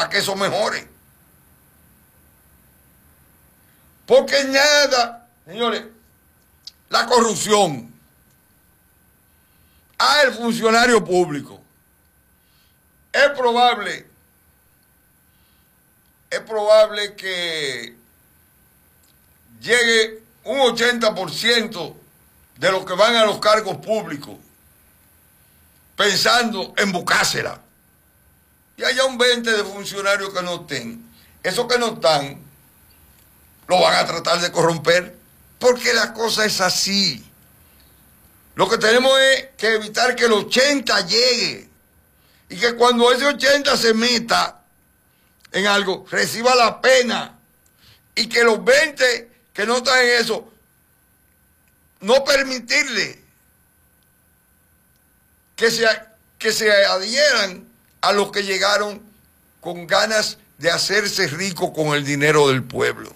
para que eso mejore. Porque nada, señores, la corrupción al funcionario público es probable que llegue un 80% de los que van a los cargos públicos pensando en buscársela. Y haya un 20% de funcionarios que no estén. Esos que no están, lo van a tratar de corromper, porque la cosa es así. Lo que tenemos es que evitar que el 80 llegue, y que cuando ese 80 se meta en algo, reciba la pena, y que los 20 que no están en eso, no permitirle que se adhieran a los que llegaron con ganas de hacerse rico con el dinero del pueblo.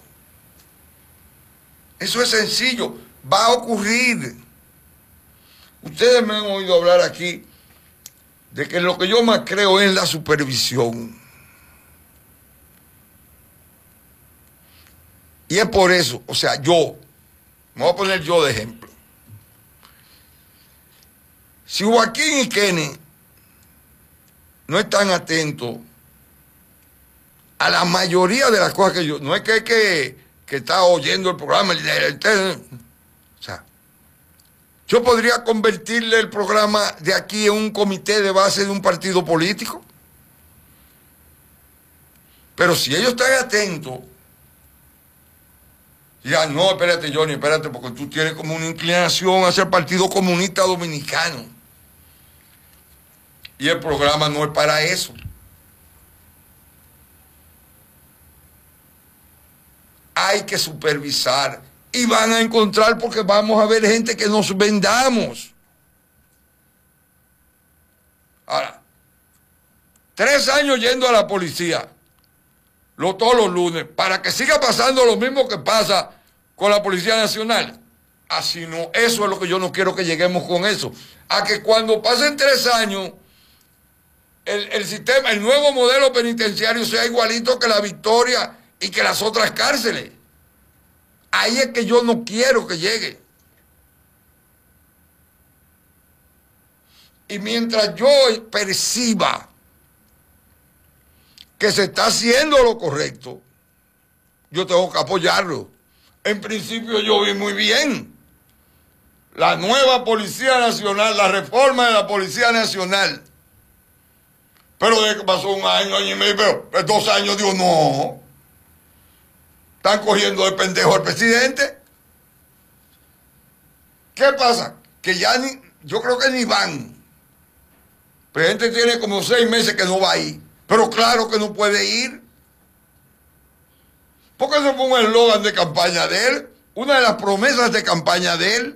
Eso es sencillo, va a ocurrir. Ustedes me han oído hablar aquí de que lo que yo más creo es la supervisión. Y es por eso, o sea, me voy a poner yo de ejemplo. Si Joaquín y Kenny no están atentos a la mayoría de las cosas que yo... No es que está oyendo el programa, o sea, yo podría convertirle el programa de aquí en un comité de base de un partido político. Pero si ellos están atentos, dirán, no, espérate, Johnny, espérate, porque tú tienes como una inclinación hacia el Partido Comunista Dominicano. Y el programa no es para eso. Hay que supervisar. Y van a encontrar, porque vamos a ver gente que nos vendamos. Ahora, 3 años yendo a la policía, todos los lunes, para que siga pasando lo mismo que pasa con la Policía Nacional. Así no, eso es lo que yo no quiero que lleguemos con eso. A que cuando pasen 3 años, el sistema, el nuevo modelo penitenciario sea igualito que la Victoria y que las otras cárceles. Ahí es que yo no quiero que llegue. Y mientras yo perciba que se está haciendo lo correcto, yo tengo que apoyarlo. En principio yo vi muy bien la nueva Policía Nacional, la reforma de la Policía Nacional. Pero de que pasó 1 año, año y medio, pero 2 años, digo, no. Están cogiendo de pendejo al presidente. ¿Qué pasa? Que ya yo creo que ni van. El presidente tiene como 6 meses que no va a ir. Pero claro que no puede ir. Porque eso fue un eslogan de campaña de él. Una de las promesas de campaña de él.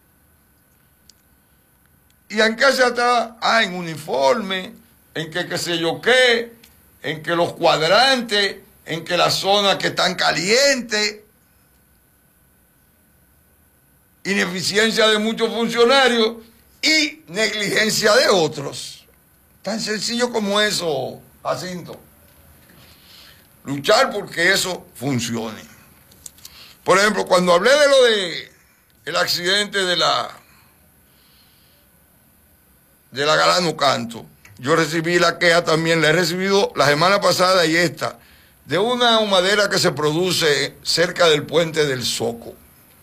¿Y en qué se está? En uniforme, en que qué sé yo qué, en que los cuadrantes, en que las zonas que están calientes, ineficiencia de muchos funcionarios y negligencia de otros. Tan sencillo como eso, Jacinto. Luchar porque eso funcione. Por ejemplo, cuando hablé de lo de el accidente de la Galano Canto, yo recibí la queja también, la he recibido la semana pasada y esta, de una humadera que se produce cerca del puente del Soco.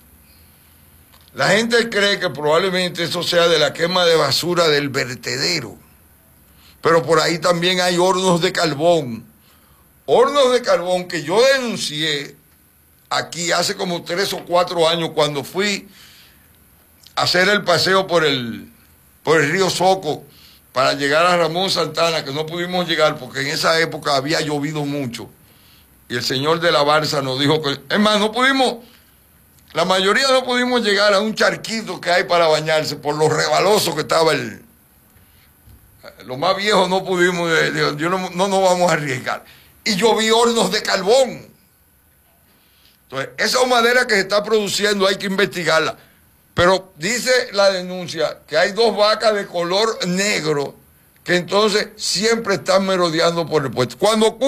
La gente cree que probablemente eso sea de la quema de basura del vertedero, pero por ahí también hay hornos de carbón. Hornos de carbón que yo denuncié aquí hace como 3 o 4 años cuando fui a hacer el paseo por el río Soco para llegar a Ramón Santana, que no pudimos llegar porque en esa época había llovido mucho. Y el señor de la Barça nos dijo que, es más, no pudimos, la mayoría no pudimos llegar a un charquito que hay para bañarse por lo rebaloso que estaba lo más viejo no pudimos, no nos vamos a arriesgar. Y yo vi hornos de carbón. Entonces, esa madera que se está produciendo hay que investigarla. Pero dice la denuncia que hay 2 vacas de color negro que entonces siempre están merodeando por el puesto. Cuando